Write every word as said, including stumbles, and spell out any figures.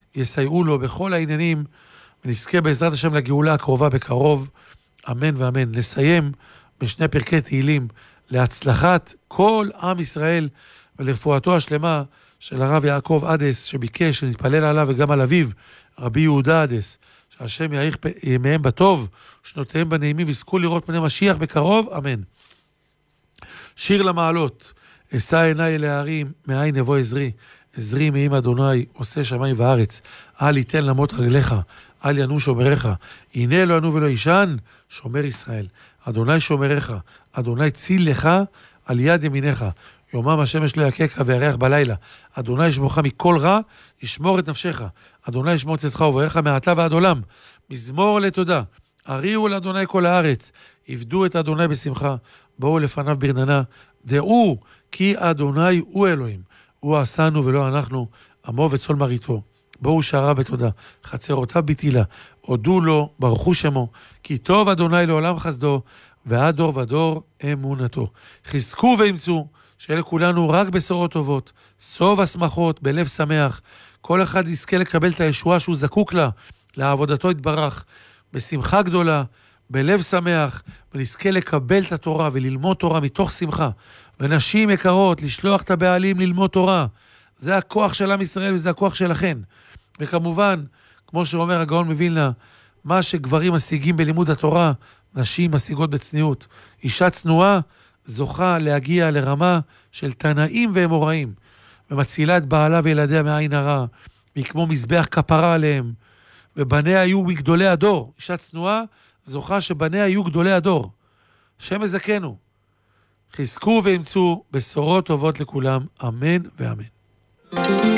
יסייעו לו בכל העניינים, ונזכה בעזרת השם לגאולה הקרובה בקרוב. אמן ואמן. נסיים בשני פרקי תהילים להצלחת כל עם ישראל ולרפואתו השלמה של הרב יעקב עדס, שביקש שנתפלל עליו וגם על אביו, רבי יהודה עדס, שהשם יאריך ימיהם בטוב, שנותיהם בנעימים, ויזכו לראות פני משיח בקרוב. אמן. שיר למעלות. אשא עיניי אל ההרים, מאין יבוא עזרי. עזרי מעם אדוני, עושה שמיים וארץ. אל יתן למות רגליך, אל ינום שומריך. הנה לא ינום ולא ישן, שומר ישראל. אדוני שומריך, אדוני ציל לך על יד ימיניך. יומם השמש לא יקקה וירח בלילה. אדוני ישמורך מכל רע, ישמור את נפשך. אדוני ישמור צאתך ובואך מעתה ועד עולם. מזמור לתודה. הריעו לאדוני כל הארץ. עבדו את אדוני בשמחה. בואו לפניו ברננה. דעו כי אדוני הוא אלוהים. הוא עשנו ולא אנחנו, עמו וצאן מרעיתו. בואו שערה בתודה. חצרותיו בתהילה. הודו לו, ברכו שמו. כי טוב אדוני לעולם חסדו, ועד דור ודור אמונתו. חזקו ואמצו, שאלה כולנו רק בשורות טובות, סוף השמחות, בלב שמח. כל אחד יזכה לקבל את הישועה שהוא זקוק לה, לעבודתו יתברך, בשמחה גדולה, בלב שמח, ונזכה לקבל את התורה וללמוד תורה מתוך שמחה. ונשים יקרות, לשלוח את הבעלים ללמוד תורה. זה הכוח של עם ישראל וזה הכוח שלכן. וכמובן, כמו שאומר הגאון מווילנה, מה שגברים משיגים בלימוד התורה, נשים משיגות בצניעות. אישה צנועה זוכה להגיע לרמה של תנאים ואמוראים, ומצילה את בעלה וילדיה מעין הרע, והיא כמו מזבח כפרה עליהם, ובניה היו מגדולי הדור. אישה צנועה זוכה שבניה היו גדולי הדור. השם יזכנו. חזקו ואמצו בשורות טובות לכולם. אמן ואמן.